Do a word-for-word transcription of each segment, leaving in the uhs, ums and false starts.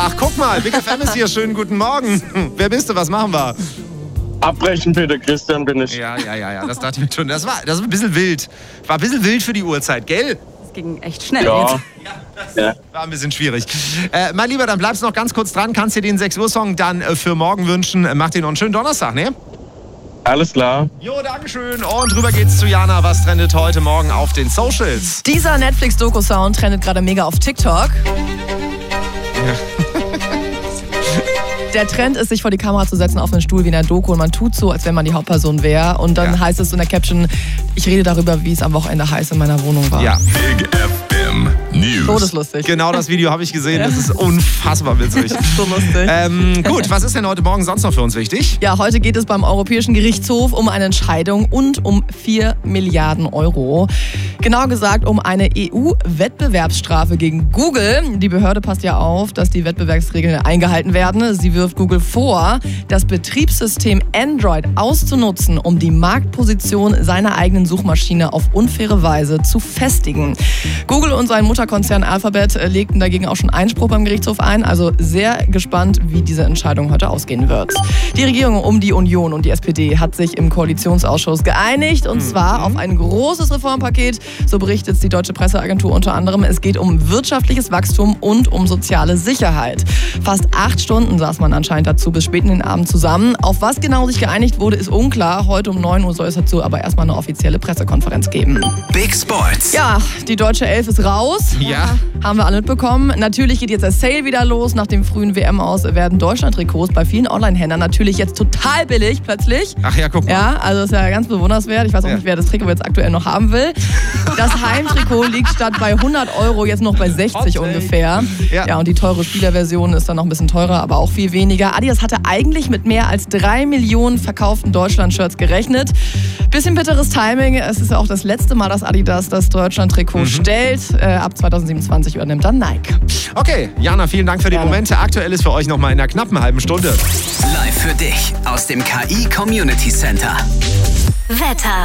Ach, guck mal, Big F M ist hier. Schönen guten Morgen. Wer bist du? Was machen wir? Abbrechen bitte, Christian bin ich. Ja, ja, ja, ja, das dachte ich mir schon. Das war, das war ein bisschen wild. War ein bisschen wild für die Uhrzeit, gell? Das ging echt schnell Ja. jetzt. Ja, das ja. war ein bisschen schwierig. Äh, mein Lieber, dann bleibst du noch ganz kurz dran. Kannst dir den sechs Uhr Song dann äh, für morgen wünschen. Mach dir noch einen schönen Donnerstag, ne? Alles klar. Jo, dankeschön. Und rüber geht's zu Jana. Was trendet heute Morgen auf den Socials? Dieser Netflix-Doku-Sound trendet gerade mega auf TikTok. Der Trend ist, sich vor die Kamera zu setzen auf einen Stuhl wie in der Doku und man tut so, als wenn man die Hauptperson wäre. Und dann ja. heißt es in der Caption, ich rede darüber, wie es am Wochenende heiß in meiner Wohnung war. Ja. Big F M News. Todeslustig. Genau das Video habe ich gesehen. Das ist unfassbar witzig. Das ist so lustig. Ähm, gut, was ist denn heute Morgen sonst noch für uns wichtig? Ja, heute geht es beim Europäischen Gerichtshof um eine Entscheidung und um vier Milliarden Euro. Genau gesagt um eine E U-Wettbewerbsstrafe gegen Google. Die Behörde passt ja auf, dass die Wettbewerbsregeln eingehalten werden. Sie wirft Google vor, das Betriebssystem Android auszunutzen, um die Marktposition seiner eigenen Suchmaschine auf unfaire Weise zu festigen. Google und sein Mutterkonzern Alphabet legten dagegen auch schon Einspruch beim Gerichtshof ein. Also sehr gespannt, wie diese Entscheidung heute ausgehen wird. Die Regierung um die Union und die S P D hat sich im Koalitionsausschuss geeinigt und zwar auf ein großes Reformpaket. So berichtet die Deutsche Presseagentur unter anderem. Es geht um wirtschaftliches Wachstum und um soziale Sicherheit. Fast acht Stunden saß man anscheinend dazu bis spät in den Abend zusammen. Auf was genau sich geeinigt wurde, ist unklar. Heute um neun Uhr soll es dazu aber erstmal eine offizielle Pressekonferenz geben. Big Sports. Ja, die deutsche Elf ist raus. Ja. Haben wir alle mitbekommen. Natürlich geht jetzt der Sale wieder los. Nach dem frühen W M aus werden Deutschland-Trikots bei vielen Online-Händlern natürlich jetzt total billig plötzlich. Ach ja, guck mal. Ja, also ist ja ganz bewundernswert. Ich weiß auch Ja. nicht, wer das Trikot jetzt aktuell noch haben will. Das Heimtrikot liegt statt bei hundert Euro jetzt noch bei sechzig Hot take. ungefähr. Ja. Ja, und die teure Spielerversion ist dann noch ein bisschen teurer, aber auch viel weniger. Adidas hatte eigentlich mit mehr als drei Millionen verkauften Deutschland-Shirts gerechnet. Bisschen bitteres Timing. Es ist ja auch das letzte Mal, dass Adidas das Deutschland-Trikot Mhm. stellt. Äh, ab zwanzig siebenundzwanzig übernimmt dann Nike. Okay, Jana, vielen Dank für die Gerne. Momente. Aktuell ist für euch noch mal in einer knappen halben Stunde. Live für dich aus dem K I Community Center. Wetter.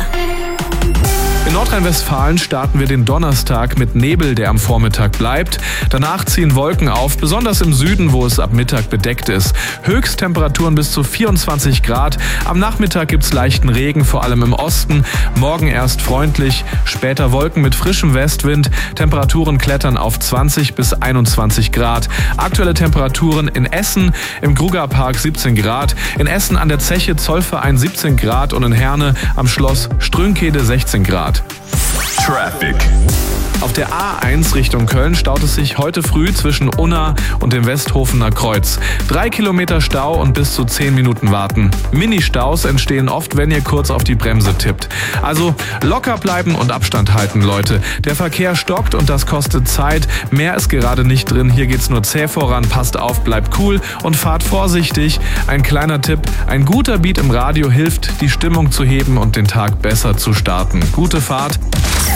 In Nordrhein-Westfalen starten wir den Donnerstag mit Nebel, der am Vormittag bleibt. Danach ziehen Wolken auf, besonders im Süden, wo es ab Mittag bedeckt ist. Höchsttemperaturen bis zu vierundzwanzig Grad. Am Nachmittag gibt's leichten Regen, vor allem im Osten. Morgen erst freundlich, später Wolken mit frischem Westwind. Temperaturen klettern auf zwanzig bis einundzwanzig Grad. Aktuelle Temperaturen in Essen, im Grugerpark siebzehn Grad. In Essen an der Zeche Zollverein siebzehn Grad und in Herne am Schloss Strünkede sechzehn Grad. Traffic. Auf der A eins Richtung Köln staut es sich heute früh zwischen Unna und dem Westhofener Kreuz. Drei Kilometer Stau und bis zu zehn Minuten warten. Mini-Staus entstehen oft, wenn ihr kurz auf die Bremse tippt. Also locker bleiben und Abstand halten, Leute. Der Verkehr stockt und das kostet Zeit. Mehr ist gerade nicht drin. Hier geht's nur zäh voran. Passt auf, bleibt cool und fahrt vorsichtig. Ein kleiner Tipp: Ein guter Beat im Radio hilft, die Stimmung zu heben und den Tag besser zu starten. Gute Fahrt.